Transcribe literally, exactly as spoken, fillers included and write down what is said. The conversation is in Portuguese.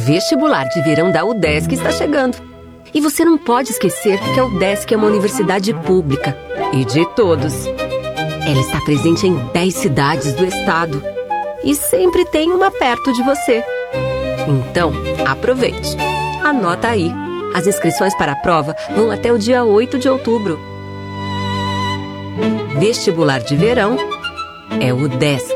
Vestibular de Verão da UDESC está chegando. E você não pode esquecer que a UDESC é uma universidade pública e de todos. Ela está presente em dez cidades do estado e sempre tem uma perto de você. Então, aproveite. Anota aí. As inscrições para a prova vão até o dia oito de outubro. Vestibular de Verão é o UDESC.